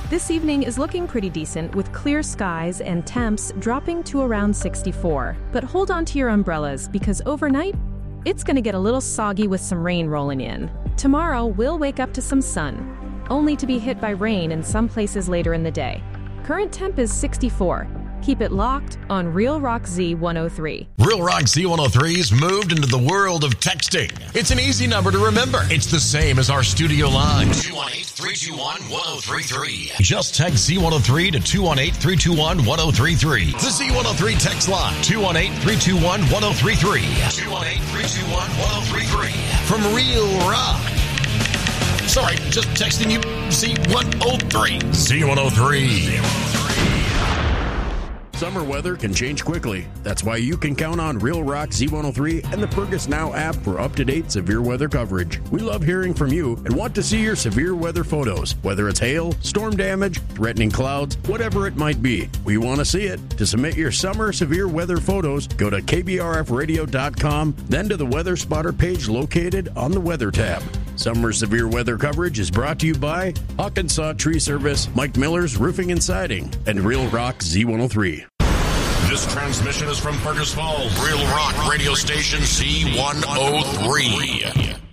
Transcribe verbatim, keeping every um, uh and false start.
This evening is looking pretty decent with clear skies and temps dropping to around sixty-four. But hold on to your umbrellas because overnight, it's going to get a little soggy with some rain rolling in. Tomorrow, we'll wake up to some sun, only to be hit by rain in some places later in the day. Current temp is sixty-four. Keep it locked on Real Rock Z one oh three. Real Rock Z one oh three's moved into the world of texting. It's an easy number to remember. It's the same as our studio line. two one eight, three two one, one oh three three. Just text Z one oh three to two one eight, three two one, one oh three three. The Z one oh three text line. two one eight, three two one, one oh three three. two one eight, three two one, one oh three three. From Real Rock. Sorry, just texting you Z one oh three. Z one oh three. Summer weather can change quickly. That's why you can count on Real Rock Z one oh three and the Fergus Now app for up-to-date severe weather coverage. We love hearing from you and want to see your severe weather photos, whether it's hail, storm damage, threatening clouds, whatever it might be. We want to see it. To submit your summer severe weather photos, go to K B R F radio dot com, then to the Weather Spotter page located on the Weather tab. Summer severe weather coverage is brought to you by Hawkinsaw Tree Service, Mike Miller's Roofing and Siding, and Real Rock Z one oh three. This transmission is from Fergus Falls, Real Rock Radio Station Z one oh three.